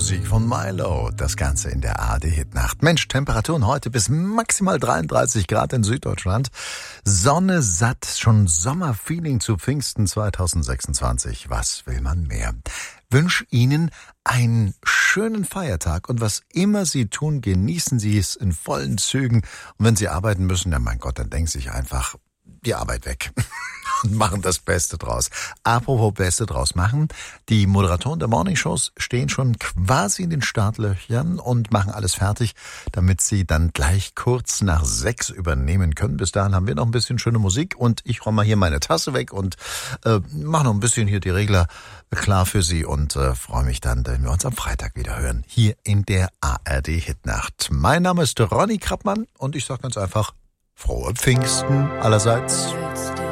Musik von Milo. Das Ganze in der ARD-Hitnacht. Mensch, Temperaturen heute bis maximal 33 Grad in Süddeutschland. Sonne satt, schon Sommerfeeling zu Pfingsten 2026. Was will man mehr? Wünsche Ihnen einen schönen Feiertag und was immer Sie tun, genießen Sie es in vollen Zügen. Und wenn Sie arbeiten müssen, ja mein Gott, dann denken Sie sich einfach die Arbeit weg. Und machen das Beste draus. Apropos Beste draus machen, die Moderatoren der Morningshows stehen schon quasi in den Startlöchern und machen alles fertig, damit sie dann gleich kurz nach 6 übernehmen können. Bis dahin haben wir noch ein bisschen schöne Musik und ich räume mal hier meine Tasse weg und mache noch ein bisschen hier die Regler klar für Sie und freue mich dann, wenn wir uns am Freitag wieder hören, hier in der ARD-Hitnacht. Mein Name ist Ronny Krappmann und ich sage ganz einfach, frohe Pfingsten allerseits.